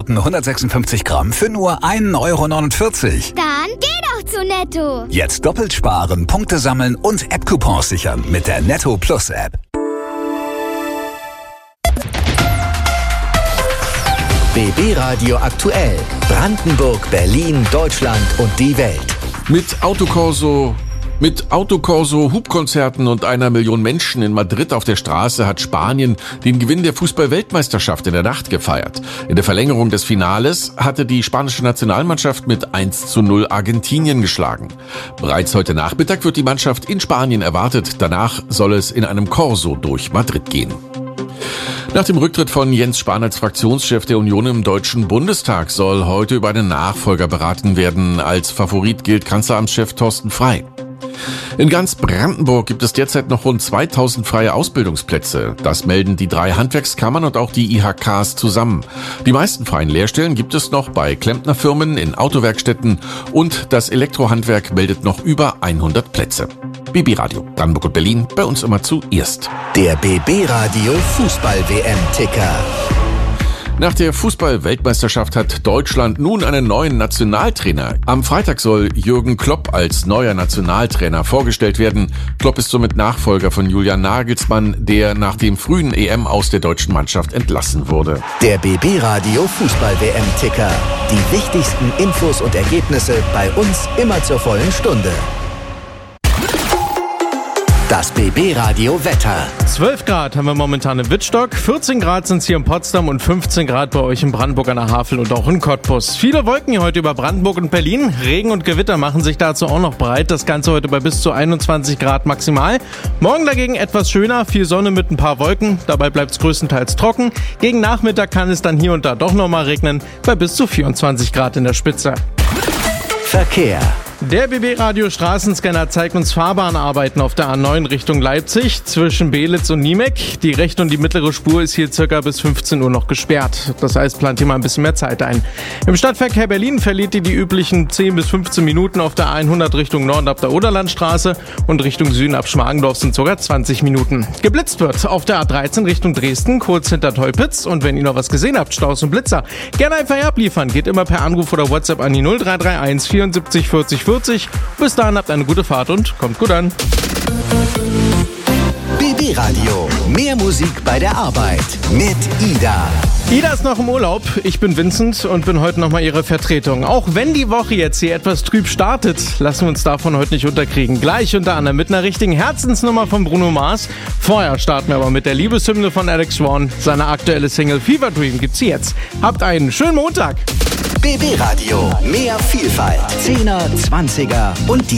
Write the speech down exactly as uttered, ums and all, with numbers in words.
Klamotten hundertsechsundfünfzig Gramm für nur ein Euro neunundvierzig. Dann geh doch zu Netto. Jetzt doppelt sparen, Punkte sammeln und App-Coupons sichern mit der Netto Plus App. B B Radio aktuell. Brandenburg, Berlin, Deutschland und die Welt. Mit Autokorso, mit Autokorso, Hubkonzerten und einer Million Menschen in Madrid auf der Straße hat Spanien den Gewinn der Fußball-Weltmeisterschaft in der Nacht gefeiert. In der Verlängerung des Finales hatte die spanische Nationalmannschaft mit eins zu null Argentinien geschlagen. Bereits heute Nachmittag wird die Mannschaft in Spanien erwartet. Danach soll es in einem Corso durch Madrid gehen. Nach dem Rücktritt von Jens Spahn als Fraktionschef der Union im Deutschen Bundestag soll heute über einen Nachfolger beraten werden. Als Favorit gilt Kanzleramtschef Thorsten Frey. In ganz Brandenburg gibt es derzeit noch rund zweitausend freie Ausbildungsplätze. Das melden die drei Handwerkskammern und auch die I H Ks zusammen. Die meisten freien Lehrstellen gibt es noch bei Klempnerfirmen, in Autowerkstätten und das Elektrohandwerk meldet noch über hundert Plätze. B B Radio Brandenburg und Berlin, bei uns immer zuerst. Der B B Radio Fußball-W M-Ticker. Nach der Fußball-Weltmeisterschaft hat Deutschland nun einen neuen Nationaltrainer. Am Freitag soll Jürgen Klopp als neuer Nationaltrainer vorgestellt werden. Klopp ist somit Nachfolger von Julian Nagelsmann, der nach dem frühen E M aus der deutschen Mannschaft entlassen wurde. Der B B Radio Fußball-W M-Ticker. Die wichtigsten Infos und Ergebnisse bei uns immer zur vollen Stunde. Das B B Radio Wetter. zwölf Grad haben wir momentan in Wittstock, vierzehn Grad sind es hier in Potsdam und fünfzehn Grad bei euch in Brandenburg an der Havel und auch in Cottbus. Viele Wolken hier heute über Brandenburg und Berlin. Regen und Gewitter machen sich dazu auch noch breit. Das Ganze heute bei bis zu einundzwanzig Grad maximal. Morgen dagegen etwas schöner, viel Sonne mit ein paar Wolken. Dabei bleibt es größtenteils trocken. Gegen Nachmittag kann es dann hier und da doch nochmal regnen, bei bis zu vierundzwanzig Grad in der Spitze. Verkehr. Der B B-Radio Straßenscanner zeigt uns Fahrbahnarbeiten auf der A neun Richtung Leipzig zwischen Belitz und Niemek. Die rechte und die mittlere Spur ist hier circa bis fünfzehn Uhr noch gesperrt. Das heißt, plant hier mal ein bisschen mehr Zeit ein. Im Stadtverkehr Berlin verliert ihr die üblichen zehn bis fünfzehn Minuten auf der hundert Richtung Norden ab der Oderlandstraße und Richtung Süden ab Schmargendorf sind sogar zwanzig Minuten. Geblitzt wird auf der A dreizehn Richtung Dresden, kurz hinter Teupitz. Und wenn ihr noch was gesehen habt, Staus und Blitzer, gerne einfach abliefern. Geht immer per Anruf oder WhatsApp an die null drei drei eins vierundsiebzig vierzig vierzig. Bis dahin habt eine gute Fahrt und kommt gut an. B B Radio. Mehr Musik bei der Arbeit mit Ida. Ida ist noch im Urlaub. Ich bin Vincent und bin heute nochmal ihre Vertretung. Auch wenn die Woche jetzt hier etwas trüb startet, lassen wir uns davon heute nicht unterkriegen. Gleich unter anderem mit einer richtigen Herzensnummer von Bruno Mars. Vorher starten wir aber mit der Liebeshymne von Alex Swan. Seine aktuelle Single Fever Dream gibt's jetzt. Habt einen schönen Montag. B B Radio. Mehr Vielfalt. Zehner, Zwanziger und die